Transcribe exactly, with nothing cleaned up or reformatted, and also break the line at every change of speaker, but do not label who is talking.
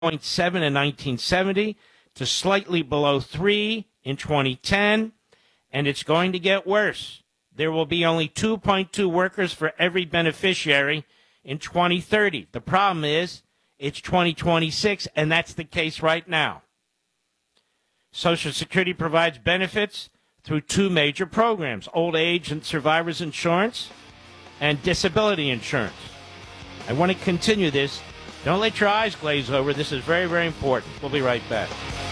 point seven in nineteen seventy to slightly below three in twenty ten, and it's going to get worse. There will be only two point two workers for every beneficiary in twenty thirty. The problem is it's twenty twenty-six, and that's the case right now. Social Security provides benefits through two major programs, old age and survivors insurance and disability insurance. I want to continue this. Don't let your eyes glaze over. This is very, very important. We'll be right back.